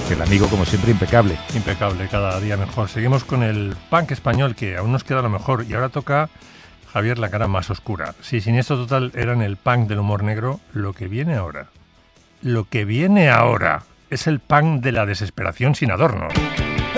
El amigo, como siempre, impecable. Impecable, cada día mejor. Seguimos con el punk español, que aún nos queda lo mejor. Y ahora toca, Javier, la cara más oscura. Si Siniestro Total eran el punk del humor negro, lo que viene ahora es el punk de la desesperación sin adornos.